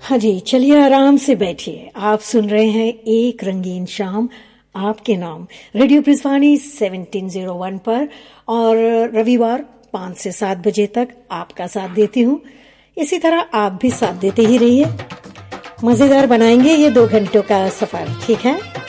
हाँ जी, चलिए आराम से बैठिए। आप सुन रहे हैं एक रंगीन शाम आपके नाम रेडियो ब्रिजवानी 1701 पर, और रविवार 5 से 7 बजे तक आपका साथ देती हूँ। इसी तरह आप भी साथ देते ही रहिए। मजेदार बनाएंगे ये 2 घंटों का सफर, ठीक है?